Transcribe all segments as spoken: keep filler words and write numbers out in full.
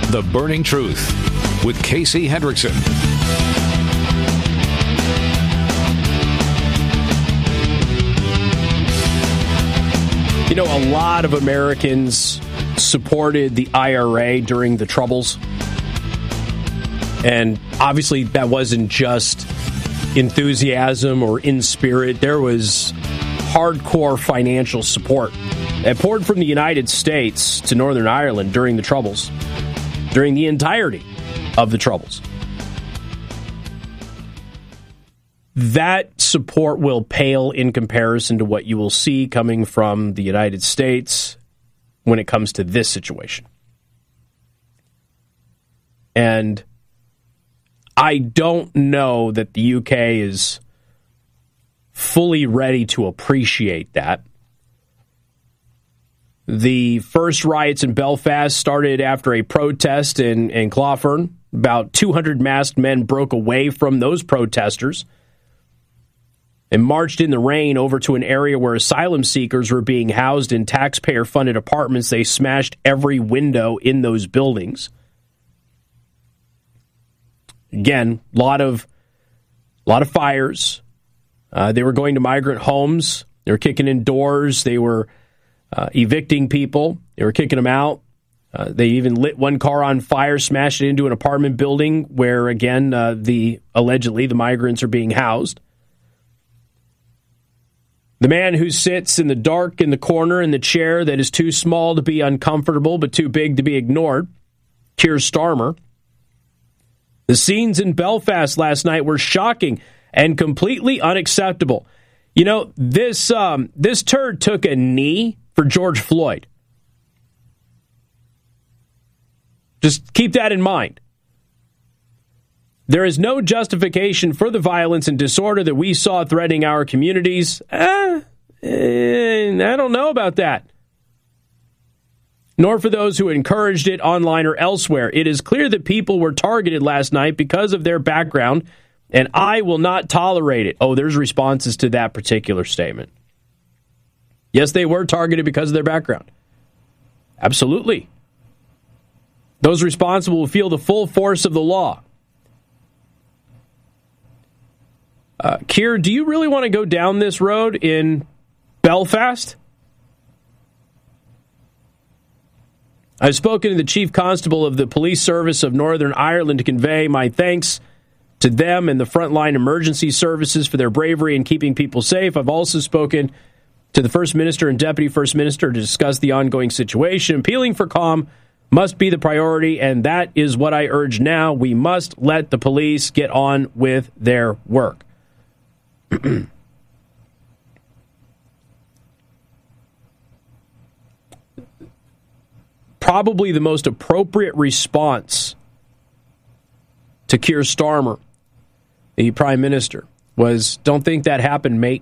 The Burning Truth with Casey Hendrickson. You know, a lot of Americans supported the I R A during the Troubles. And obviously that wasn't just enthusiasm or in spirit. There was hardcore financial support that poured from the United States to Northern Ireland during the Troubles, during the entirety of the Troubles. That support will pale in comparison to what you will see coming from the United States when it comes to this situation. And I don't know that the U K is fully ready to appreciate that. The first riots in Belfast started after a protest in, in Cloghern. About two hundred masked men broke away from those protesters and marched in the rain over to an area where asylum seekers were being housed in taxpayer-funded apartments. They smashed every window in those buildings. Again, a lot of, lot of fires. Uh, they were going to migrant homes. They were kicking in doors. They were uh, evicting people. They were kicking them out. Uh, they even lit one car on fire, smashed it into an apartment building where, again, uh, the allegedly the migrants are being housed. The man who sits in the dark in the corner in the chair that is too small to be uncomfortable but too big to be ignored, Keir Starmer. The scenes in Belfast last night were shocking and completely unacceptable. You know, this um, this turd took a knee for George Floyd. Just keep that in mind. There is no justification for the violence and disorder that we saw threatening our communities. Eh, eh, I don't know about that. Nor for those who encouraged it online or elsewhere. It is clear that people were targeted last night because of their background, and I will not tolerate it. Oh, there's responses to that particular statement. Yes, they were targeted because of their background. Absolutely. Those responsible will feel the full force of the law. Uh, Keir, do you really want to go down this road in Belfast? I've spoken to the Chief Constable of the Police Service of Northern Ireland to convey my thanks to them and the frontline emergency services for their bravery in keeping people safe. I've also spoken to the First Minister and Deputy First Minister to discuss the ongoing situation. Appealing for calm must be the priority, and that is what I urge now. We must let the police get on with their work. Probably the most appropriate response to Keir Starmer, the Prime Minister, was, don't think that happened, mate.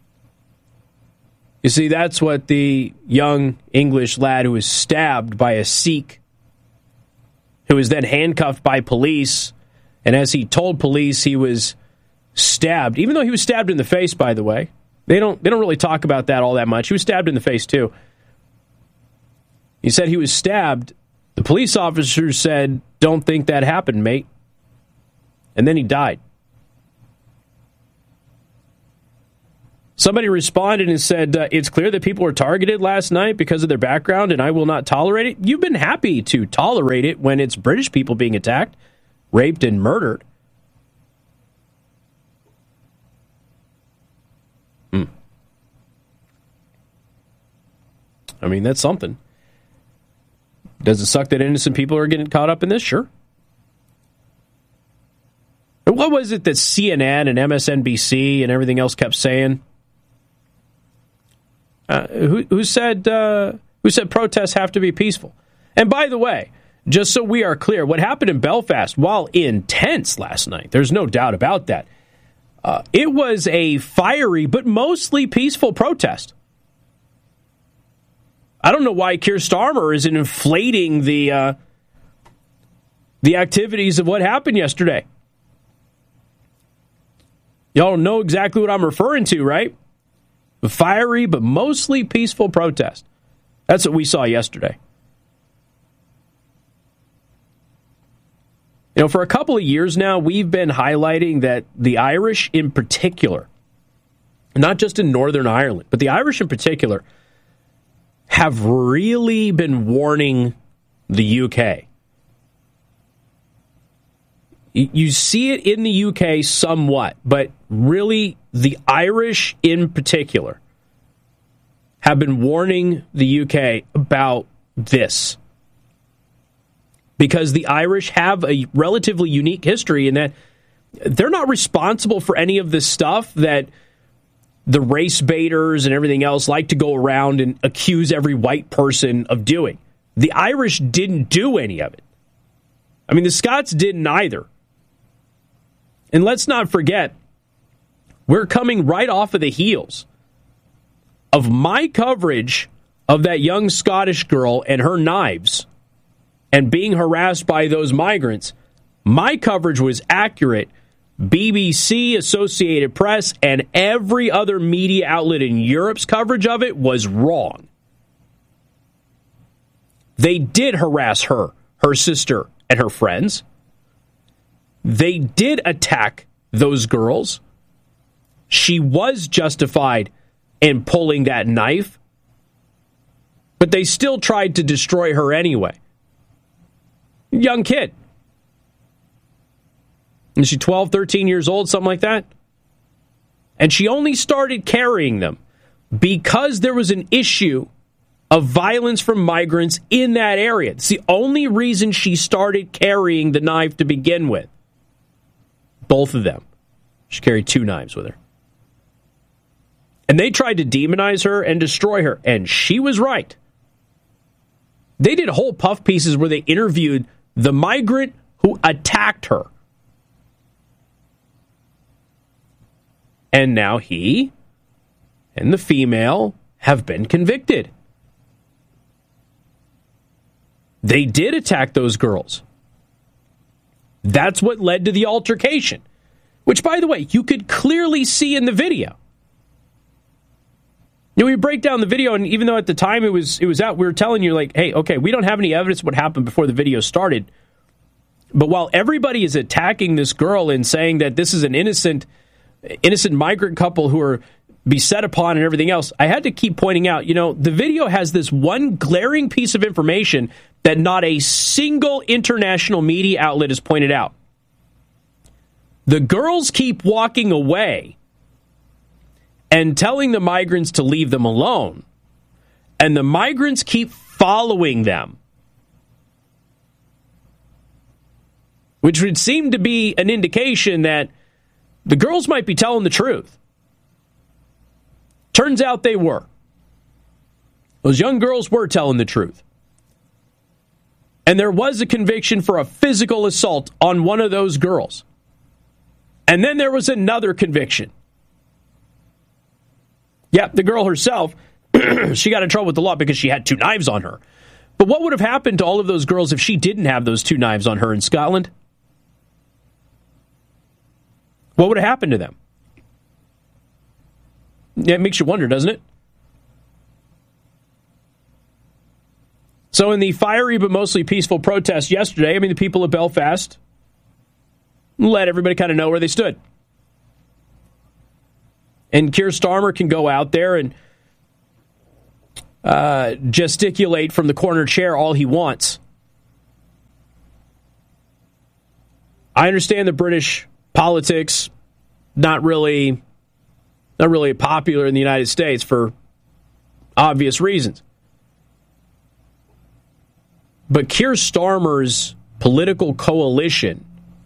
You see, that's what the young English lad who was stabbed by a Sikh, who was then handcuffed by police, and as he told police he was stabbed, even though he was stabbed in the face, by the way. They don't they don't really talk about that all that much. He was stabbed in the face, too. He said he was stabbed. The police officer said, don't think that happened, mate. And then he died. Somebody responded and said, uh, it's clear that people were targeted last night because of their background, and I will not tolerate it. You've been happy to tolerate it when it's British people being attacked, raped, and murdered. Hmm. I mean, that's something. Does it suck that innocent people are getting caught up in this? Sure. And what was it that C N N and M S N B C and everything else kept saying? Uh, who, who said uh, who said protests have to be peaceful? And by the way, just so we are clear, what happened in Belfast, while intense last night, there's no doubt about that, uh, it was a fiery but mostly peaceful protest. I don't know why Keir Starmer isn't inflating the uh, the activities of what happened yesterday. Y'all know exactly what I'm referring to, right? A fiery but mostly peaceful protest. That's what we saw yesterday. You know, for a couple of years now, we've been highlighting that the Irish in particular, not just in Northern Ireland, but the Irish in particular, have really been warning the U K. You see it in the U K somewhat, but really the Irish in particular have been warning the U K about this. Because the Irish have a relatively unique history in that they're not responsible for any of this stuff that the race baiters and everything else like to go around and accuse every white person of doing. The Irish didn't do any of it. I mean, the Scots didn't either. And let's not forget, we're coming right off of the heels of my coverage of that young Scottish girl and her knives and being harassed by those migrants. My coverage was accurate. B B C, Associated Press, and every other media outlet in Europe's coverage of it was wrong. They did harass her, her sister, and her friends. They did attack those girls. She was justified in pulling that knife, but they still tried to destroy her anyway. Young kid. Is she twelve, thirteen years old, something like that? And she only started carrying them because there was an issue of violence from migrants in that area. It's the only reason she started carrying the knife to begin with. Both of them. She carried two knives with her. And they tried to demonize her and destroy her, and she was right. They did whole puff pieces where they interviewed the migrant who attacked her. And now he and the female have been convicted. They did attack those girls. That's what led to the altercation, which, by the way, you could clearly see in the video. You know, we break down the video, and even though at the time it was it was out, we were telling you, like, hey, okay, we don't have any evidence of what happened before the video started. But while everybody is attacking this girl and saying that this is an innocent, innocent migrant couple who are beset upon and everything else, I had to keep pointing out, you know, the video has this one glaring piece of information that not a single international media outlet has pointed out. The girls keep walking away and telling the migrants to leave them alone. And the migrants keep following them. Which would seem to be an indication that the girls might be telling the truth. Turns out they were. Those young girls were telling the truth. And there was a conviction for a physical assault on one of those girls. And then there was another conviction. Yeah, the girl herself, she got in trouble with the law because she had two knives on her. But what would have happened to all of those girls if she didn't have those two knives on her in Scotland? What would have happened to them? Yeah, it makes you wonder, doesn't it? So in the fiery but mostly peaceful protest yesterday, I mean, the people of Belfast let everybody kind of know where they stood. And Keir Starmer can go out there and uh, gesticulate from the corner chair all he wants. I understand the British politics, not really, not really popular in the United States for obvious reasons. But Keir Starmer's political coalition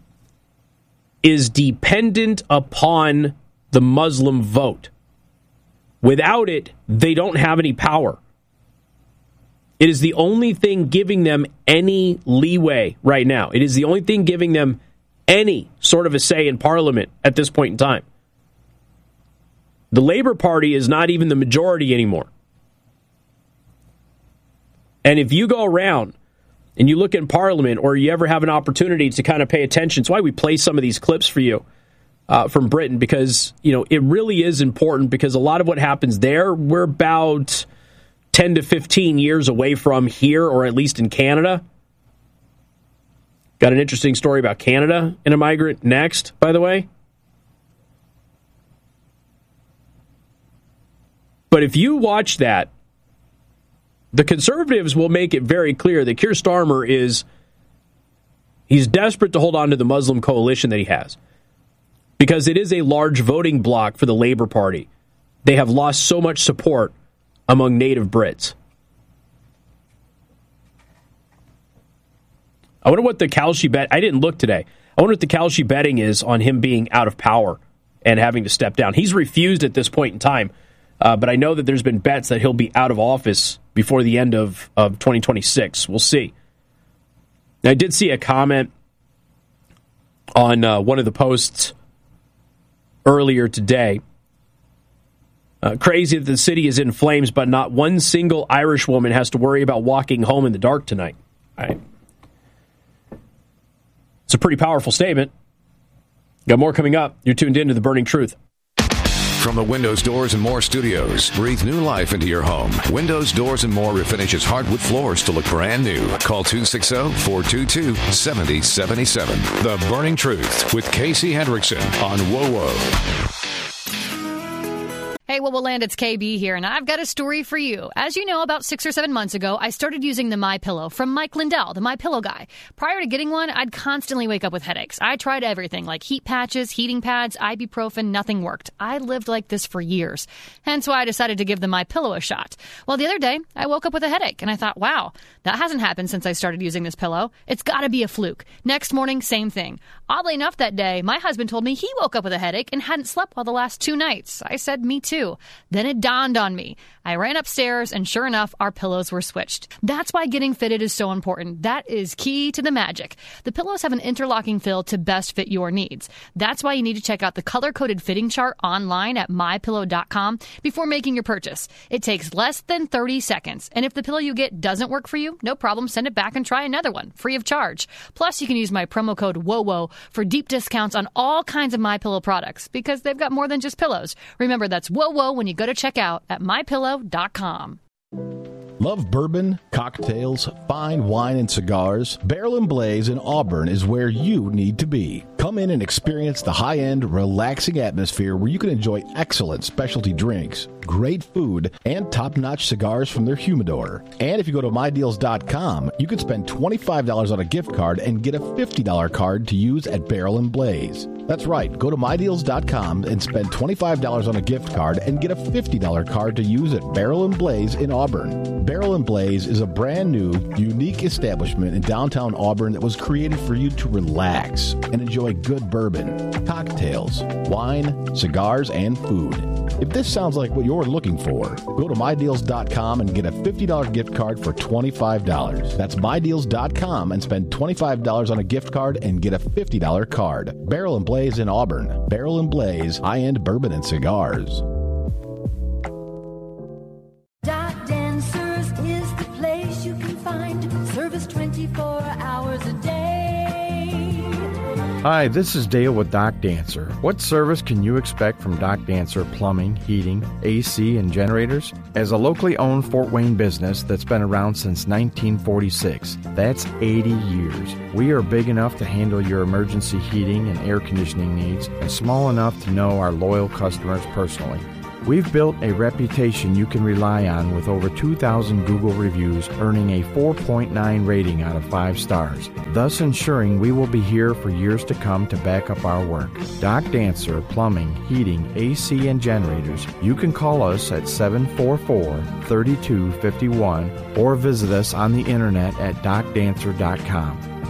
is dependent upon the Muslim vote. Without it, they don't have any power. It is the only thing giving them any leeway right now. It is the only thing giving them any sort of a say in Parliament at this point in time. The Labour Party is not even the majority anymore. And if you go around and you look in Parliament, or you ever have an opportunity to kind of pay attention, it's why we play some of these clips for you uh, from Britain, because, you know, it really is important, because a lot of what happens there, we're about ten to fifteen years away from here, or at least in Canada. Got an interesting story about Canada and a migrant next, by the way. But if you watch that, the conservatives will make it very clear that Keir Starmer is, he's desperate to hold on to the Muslim coalition that he has. Because it is a large voting bloc for the Labour Party. They have lost so much support among native Brits. I wonder what the Kalshi bet, I didn't look today. I wonder what the Kalshi betting is on him being out of power and having to step down. He's refused at this point in time, uh, but I know that there's been bets that he'll be out of office before the end of, of twenty twenty-six. We'll see. Now, I did see a comment on uh, one of the posts earlier today. Uh, crazy that the city is in flames, but not one single Irish woman has to worry about walking home in the dark tonight. All right. It's a pretty powerful statement. Got more coming up. You're tuned in to The Burning Truth. From the Windows, Doors, and More studios, breathe new life into your home. Windows, Doors, and More refinishes hardwood floors to look brand new. Call two six zero, four two two, seven zero seven seven. The Burning Truth with Casey Hendrickson on WoWo. Hey, WoWo Land, it's K B here, and I've got a story for you. As you know, about six or seven months ago, I started using the MyPillow from Mike Lindell, the MyPillow guy. Prior to getting one, I'd constantly wake up with headaches. I tried everything, like heat patches, heating pads, ibuprofen, nothing worked. I lived like this for years. Hence why I decided to give the MyPillow a shot. Well, the other day, I woke up with a headache, and I thought, wow, that hasn't happened since I started using this pillow. It's got to be a fluke. Next morning, same thing. Oddly enough, that day, my husband told me he woke up with a headache and hadn't slept well the last two nights. I said, me too. Then it dawned on me. I ran upstairs, and sure enough, our pillows were switched. That's why getting fitted is so important. That is key to the magic. The pillows have an interlocking fill to best fit your needs. That's why you need to check out the color-coded fitting chart online at my pillow dot com before making your purchase. It takes less than thirty seconds, and if the pillow you get doesn't work for you, no problem, send it back and try another one, free of charge. Plus, you can use my promo code WOWO for deep discounts on all kinds of MyPillow products, because they've got more than just pillows. Remember, that's WOWO when you go to check out at my pillow dot com. Love bourbon, cocktails, fine wine, and cigars? Barrel and Blaze in Auburn is where you need to be. Come in and experience the high-end, relaxing atmosphere where you can enjoy excellent specialty drinks, great food, and top-notch cigars from their humidor. And if you go to my deals dot com, you can spend twenty-five dollars on a gift card and get a fifty dollars card to use at Barrel and Blaze. That's right. Go to my deals dot com and spend twenty-five dollars on a gift card and get a fifty dollars card to use at Barrel and Blaze in Auburn. Barrel and Blaze is a brand new, unique establishment in downtown Auburn that was created for you to relax and enjoy good bourbon, cocktails, wine, cigars, and food. If this sounds like what you're looking for, go to my deals dot com and get a fifty dollars gift card for twenty-five dollars. That's my deals dot com and spend twenty-five dollars on a gift card and get a fifty dollars card. Barrel and Blaze in Auburn. Barrel and Blaze, high-end bourbon and cigars. Dock Dancers is the place you can find service twenty-four hours a day. Hi, this is Dale with Dock Dancer. What service can you expect from Dock Dancer Plumbing, Heating, A C, and Generators? As a locally owned Fort Wayne business that's been around since nineteen forty-six, that's eighty years. We are big enough to handle your emergency heating and air conditioning needs, and small enough to know our loyal customers personally. We've built a reputation you can rely on with over two thousand Google reviews, earning a four point nine rating out of five stars, thus ensuring we will be here for years to come to back up our work. Dock Dancer, Plumbing, Heating, A C, and Generators. You can call us at seven four four, three two five one or visit us on the internet at dock dancer dot com.